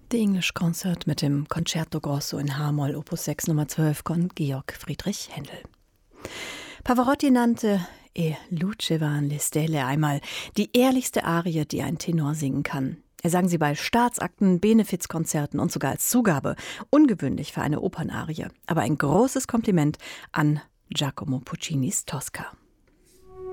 The English Concert mit dem Concerto Grosso in H-Moll Opus 6 Nummer 12 von Georg Friedrich Händel. Pavarotti nannte E luce van le stelle einmal die ehrlichste Arie, die ein Tenor singen kann. Er sang sie bei Staatsakten, Benefizkonzerten und sogar als Zugabe. Ungewöhnlich für eine Opernarie, aber ein großes Kompliment an Giacomo Puccinis Tosca.